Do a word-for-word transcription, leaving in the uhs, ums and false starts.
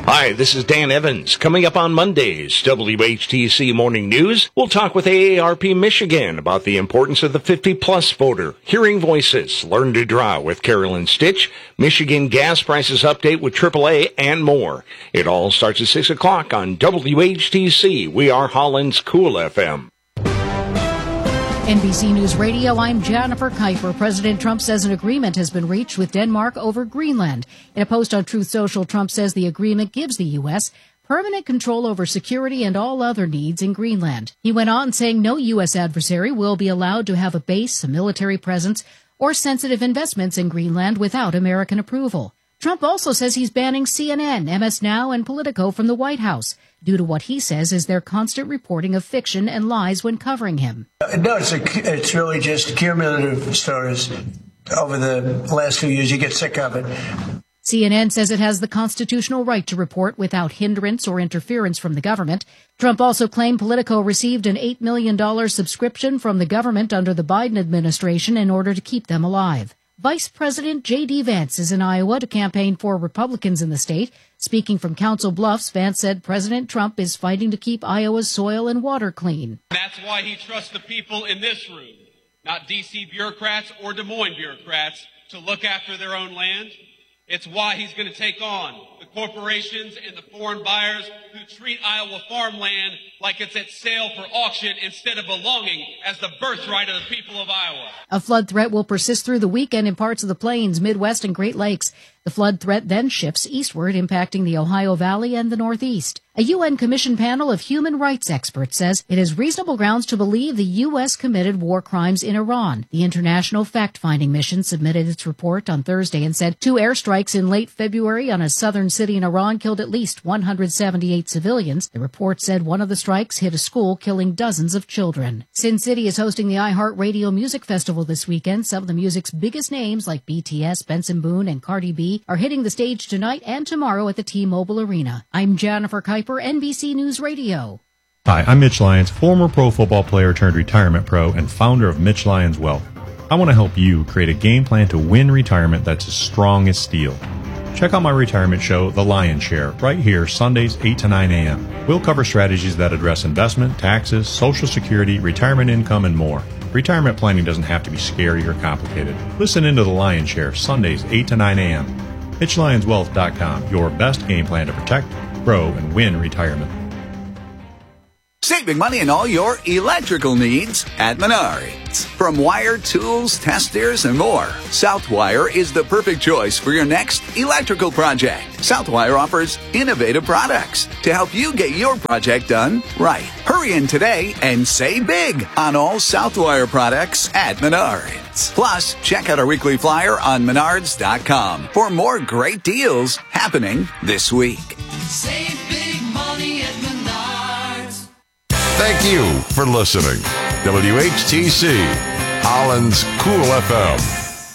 Hi, this is Dan Evans. Coming up on Monday's W H T C Morning News, we'll talk with A A R P Michigan about the importance of the fifty-plus voter, Hearing Voices, Learn to Draw with Carolyn Stitch, Michigan gas prices update with triple A, and more. It all starts at six o'clock on W H T C. We are Holland's Cool F M. N B C News Radio, I'm Jennifer Kuiper. President Trump says an agreement has been reached with Denmark over Greenland. In a post on Truth Social, Trump says the agreement gives the U S permanent control over security and all other needs in Greenland. He went on saying no U S adversary will be allowed to have a base, a military presence, or sensitive investments in Greenland without American approval. Trump also says he's banning C N N, M S Now, and Politico from the White House due to what he says is their constant reporting of fiction and lies when covering him. No, it's, a, it's really just cumulative stories over the last few years. You get sick of it. C N N says it has the constitutional right to report without hindrance or interference from the government. Trump also claimed Politico received an eight million dollars subscription from the government under the Biden administration in order to keep them alive. Vice President J D. Vance is in Iowa to campaign for Republicans in the state. Speaking from Council Bluffs, Vance said President Trump is fighting to keep Iowa's soil and water clean. That's why he trusts the people in this room, not D C bureaucrats or Des Moines bureaucrats, to look after their own land. It's why he's going to take on the corporations and the foreign buyers who treat Iowa farmland like it's at sale for auction instead of belonging as the birthright of the people of Iowa. A flood threat will persist through the weekend in parts of the Plains, Midwest, and Great Lakes. The flood threat then shifts eastward, impacting the Ohio Valley and the Northeast. A U N commission panel of human rights experts says it has reasonable grounds to believe the U S committed war crimes in Iran. The International Fact-Finding Mission submitted its report on Thursday and said two airstrikes in late February on a southern city in Iran killed at least one hundred seventy-eight civilians. The report said one of the strikes hit a school, killing dozens of children. Sin City is hosting the iHeartRadio Music Festival this weekend. Some of the music's biggest names like B T S, Benson Boone, and Cardi B are hitting the stage tonight and tomorrow at the T-Mobile Arena. I'm Jennifer Kuiper, N B C News Radio. Hi, I'm Mitch Lyons, former pro football player turned retirement pro and founder of Mitch Lyons Wealth. I want to help you create a game plan to win retirement that's as strong as steel. Check out my retirement show, The Lion's Share, right here, Sundays, eight to nine a.m. We'll cover strategies that address investment, taxes, Social Security, retirement income, and more. Retirement planning doesn't have to be scary or complicated. Listen into The Lion's Share, Sundays, eight to nine a.m. Mitch Lyons Wealth dot com, your best game plan to protect, grow, and win retirement. Saving money on all your electrical needs at Menards. From wire, tools, testers, and more, Southwire is the perfect choice for your next electrical project. Southwire offers innovative products to help you get your project done right. Hurry in today and save big on all Southwire products at Menards. Plus, check out our weekly flyer on Menards dot com for more great deals happening this week. Save big money at Menards. Thank you for listening. W H T C, Holland's Cool F M.